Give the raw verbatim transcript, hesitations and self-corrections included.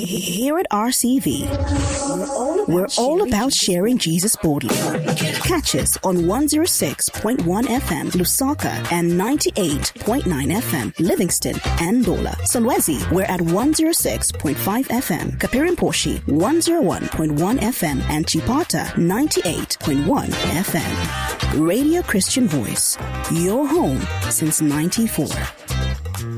Here at R C V, we're all about, we're all about sharing Jesus boldly. Catch us on one oh six point one F M Lusaka and ninety-eight point nine F M Livingston and Dola. Solwezi, we're at one oh six point five F M. Kapirimposhi, one oh one point one F M and Chipata, ninety-eight point one F M. Radio Christian Voice, your home since ninety-four.